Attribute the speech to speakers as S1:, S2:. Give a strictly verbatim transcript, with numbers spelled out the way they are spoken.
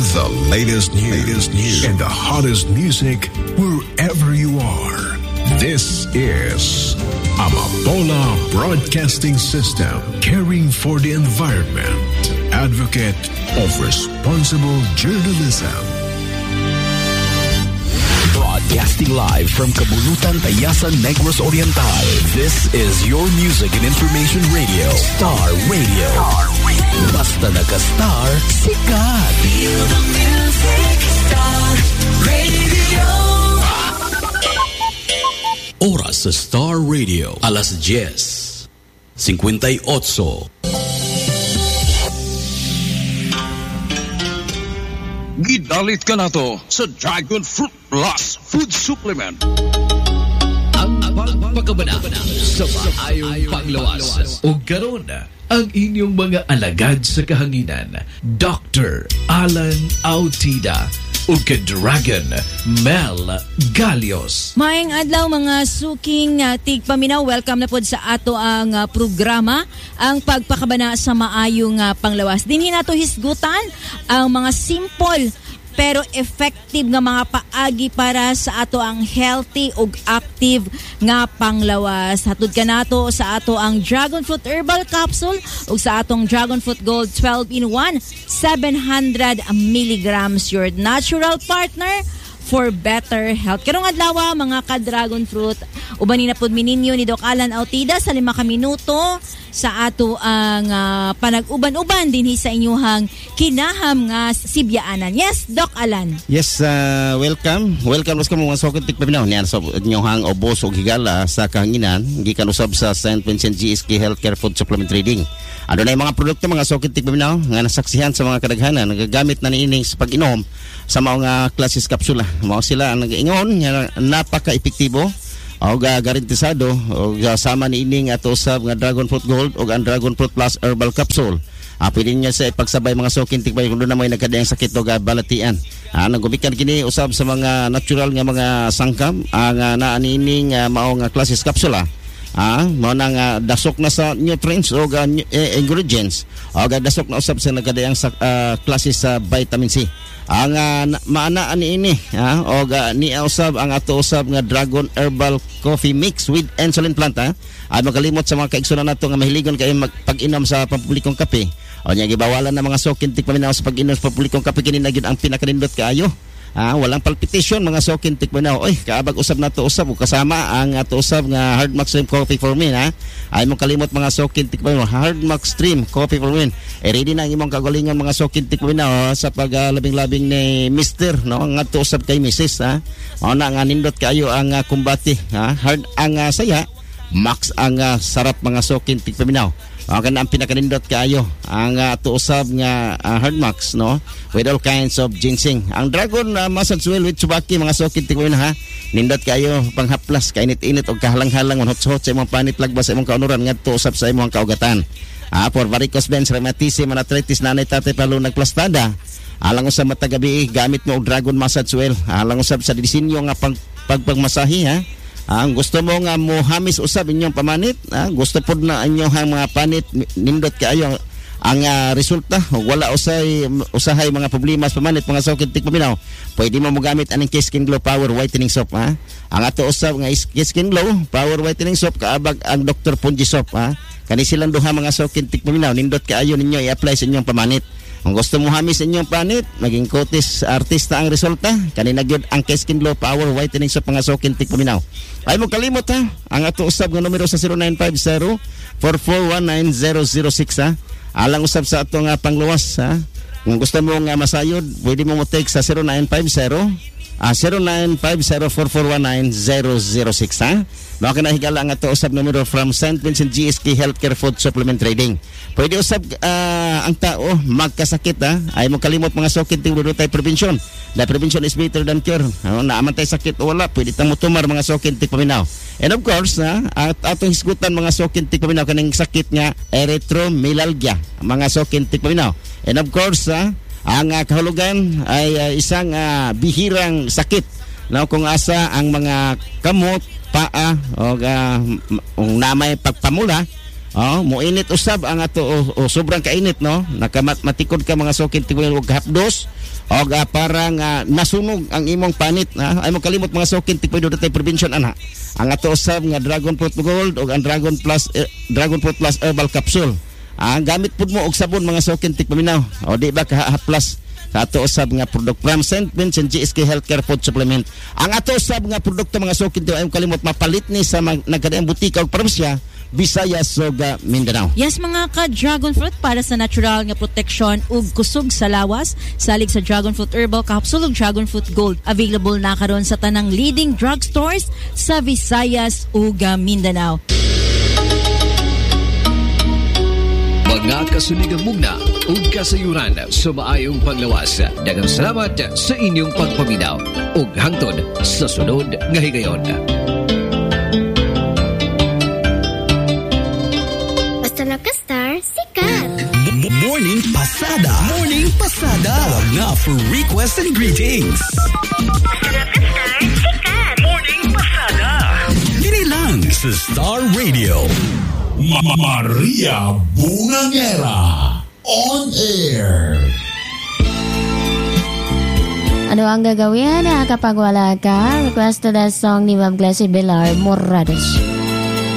S1: The latest news, latest news and the hottest music wherever you are. This is Amapola Broadcasting System, caring for the environment, advocate of responsible journalism.
S2: Broadcasting live from Kabulutan, Tayasan, Negros Oriental. This is your music and information radio, Star Radio. Star Radio. Basta naka-star, sikat. Feel the music, Star Radio. Oras sa Star Radio, alas diez, fifty-eight.
S3: Gidalit ka na to sa Dragon Fruit Plus Food Supplement.
S4: Ang pagpakabana sa maayong panglawas. O karon ang inyong mga alagad sa kahanginan, Doctor Alan Autida o ka-Dragon Mel Galios.
S5: Maayong adlaw mga suking uh, tigpaminaw. Welcome na po sa ato ang uh, programa, ang pagpakabana sa maayong uh, panglawas. Dinhi nato hisgutan ang mga simple pero effective nga mga paagi para sa ato ang healthy ug active nga panglawas. Hatod ka nato sa ato ang Dragon Fruit Herbal Capsule ug sa atong Dragon Fruit Gold twelve in one, seven hundred milligrams, your natural partner for better health. Karong adlaw mga ka-Dragon Fruit, uban ni na pud mininyo ni Doc Alan Autida sa lima ka minuto sa ato ang uh, panag-uban-uban dinhi sa inyuhang kinaham nga sibyaanan. Yes, Doc Alan.
S6: Yes, uh, welcome. Welcome sa mga sokit tikpaminaw niyan sa inyuhang obos ug higala sa kahanginan gikan usab sa Saint Vincent G S K Healthcare Food Supplement Trading. Ano na yung mga produkto mga sokit tikpaminaw nga nasaksihan sa mga kadaghanan nagagamit na niining sa pag-inom sa mga klases kapsula. Mao sila ang nag-ingon nga napaka-epektibo o garantisado o sama ni ining ato usab nga Dragon Fruit Gold o ang Dragon Fruit Plus Herbal Capsule. Ah, pwede niya sa ipagsabay mga sokin tikbay kung doon na may nagkadayang sakit o balatian. Ah, nagubikan kini usab sa mga natural nga mga sangkam ang uh, naanining uh, mao nga klases kapsula. Ah, mao nang uh, dasok na sa nutrients o uh, eh, ingredients o uh, dasok na usab sa nagkadayang sa uh, klases sa vitamin C. Ang uh, maana ani ini ha o uh, ni usab ang ato usab nga Dragon Herbal Coffee Mix with insulin plant ha. Ay makalimot sa mga kaigsunan nato nga mahiligon kay pag-inom sa pampublikong kape. O nya gibawalan na mga sokin tikpaminaw sa pag-inom sa pampublikong kape kini na gyud ang pinakanindot kaayo. Ah, walang palpitation mga sokin tikpaminaw. Oy, kaabag usab nato usab ug kasama ang ato usab nga Hard Max Stream Coffee for Men ha. Ay mo kalimot mga sokin tikpaminaw, Hard Max Stream Coffee for Men. E ready na ang imong kagalingon mga sokin tikpaminaw sa paglabing-labing ni Mister no nga ato usab kay Missus ha. Mao na nga nindot kaayo ang uh, kumbati ha. Hard ang uh, saya, max ang uh, sarap mga sokin tikpaminaw. Mao kana ang pinakanindot kaayo ang uh, ato usab nga uh, Hard Max no with all kinds of ginseng. Ang Dragon uh, Massage Oil with Tsubaki mga sokin tikpaminaw ha. Nindot kaayo panghaplas kainit-init og kahalang-halang hot-hot sa imong panit lagbas sa imong kaunuran ngadto usab sa imong kaugatan. Ah, for varicose veins, rheumatism, arthritis, nanay tatay palo nagplastada. Alang usab matagabi gamit mo og Dragon Massage Oil. Alang usab sa disenyo nga pag pagpagmasahe ha. Ang gusto mo nga mo hamis usab inyong pamanit, ah, gusto pod na inyong mga panit nindot kaayo ang uh, resulta wala usay usahay mga problema sa pamanit mga sokin tikpaminaw. Pwede mo mogamit aning Skin Glow Power Whitening Soap ha. Ang ato usab nga Skin Glow Power Whitening Soap kaabag ang Doctor Punji Soap ha. Kani silang duha mga sokin tikpaminaw nindot kaayo ninyo i-apply sa inyong pamanit. Kung gusto mo hamis inyong panit, maging kutis artista ang resulta. Kanina gyud ang Skin Glow Power Whitening Soap mga sokin tikpaminaw. Ay mo kalimot ha, ang ato usab nga numero sa zero nine five zero, four four one nine zero zero six ha. Alang usab sa ato nga pangluwas ha. Kung gusto mo nga masayod, pwede mo mo take sa zero nine five zero, ah, zero nine five zero, four four one nine zero zero six ha. Mao kana higala ang ato usab numero from Saint Vincent G S K Healthcare Food Supplement Trading. Pwede usab uh, ang tao magkasakit ha. Ay mo kalimot mga sakit tingdo tay prevention. The prevention is better than cure. Ano naaman tay sakit o wala, pwede ta mo tumar mga sakit tikpaminaw. And of course ha, at atong hisgutan mga sakit tikpaminaw kaning sakit nga erythromelalgia, mga sakit tikpaminaw. And of course ha, ang uh, kahulugan ay uh, isang uh, bihirang sakit. Now kung asa ang mga kamot, paa o uh, namay pagpamula, oh, moinit usab ang ato o, o sobrang kainit no, nakamat matikod ka mga sakit tikpaminaw og hapdos O uh, parang uh, nasunog ang imong panit. Ha? Ay mo kalimot mga sokin tikpay do datay prevention ana. Ang ato usab nga Dragon Fruit Gold o ang Dragon Plus eh, Dragon Fruit Plus Herbal Capsule. Ang uh, gamit pud mo og sabon mga sokin tikpaminaw. O di ba ka plus sa ato usab nga product from Saint Vincent G S K Healthcare Food Supplement. Ang ato usab nga produkto mga sokin di ay mo kalimot mapalit ni sa nagkadaang butika og parmasya Visayas, Soga, Mindanao.
S5: Yes, mga ka-dragon fruit para sa natural nga protection ug kusog sa lawas. Salig sa Dragon Fruit Herbal Capsule ug Dragon Fruit Gold. Available na karon sa tanang leading drugstores sa Visayas ug Mindanao.
S4: Mga kasunigang mugna ug kasayuran sa maayong paglawas. Daghang salamat sa inyong pagpaminaw ug hangtod sa sunod nga higayon.
S7: Star, sikat!
S2: Morning Pasada! Morning Pasada! Tawag na for requests and greetings!
S7: Star, sikat!
S2: Morning Pasada! Dili lang sa Star Radio.
S1: Mama Maria Bungangera on air.
S7: Ano ang gagawin kapag wala ka? Request to that song ni Ma'am Glassy Belar Morales.